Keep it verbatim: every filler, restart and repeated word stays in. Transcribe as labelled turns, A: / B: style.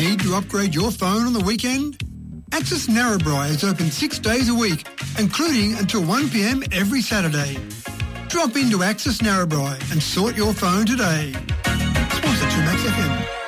A: Need to upgrade your phone on the weekend? Access Narrabri is open six days a week, including until one p m every Saturday. Drop into Access Narrabri and sort your phone today. Sponsor two Max F M.